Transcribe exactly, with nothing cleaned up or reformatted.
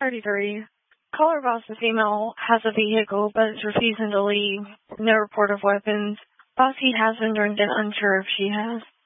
thirty-three. Caller boss, the female, has a vehicle but is refusing to leave. No report of weapons. Boss, he has been drinking, unsure if she has.